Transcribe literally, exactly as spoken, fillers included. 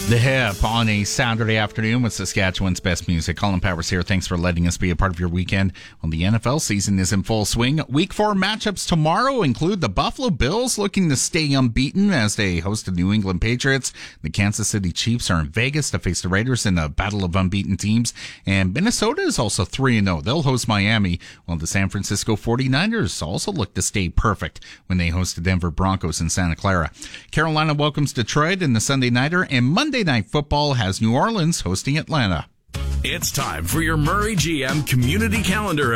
The Hip on a Saturday afternoon with Saskatchewan's best music. Colin Powers here. Thanks for letting us be a part of your weekend. Well, the N F L season is in full swing. Week four matchups tomorrow include the Buffalo Bills looking to stay unbeaten as they host the New England Patriots. The Kansas City Chiefs are in Vegas to face the Raiders in a battle of unbeaten teams. And Minnesota is also three and oh. They'll host Miami, while the San Francisco forty-niners also look to stay perfect when they host the Denver Broncos in Santa Clara. Carolina welcomes Detroit in the Sunday Nighter, and Monday Night Football has New Orleans hosting Atlanta. It's time for your Murray G M Community Calendar